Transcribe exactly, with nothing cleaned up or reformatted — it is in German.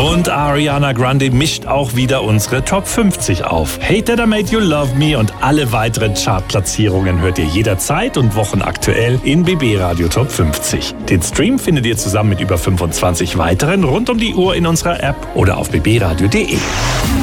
Und Ariana Grande mischt auch wieder unsere Top fünfzig auf. Hate That I Made You Love Me und alle weiteren Chartplatzierungen hört ihr jederzeit und wochenaktuell in B B Radio Top fünfzig. Den Stream findet ihr zusammen mit über fünfundzwanzig weiteren rund um die Uhr in unserer App oder auf b b radio punkt d e.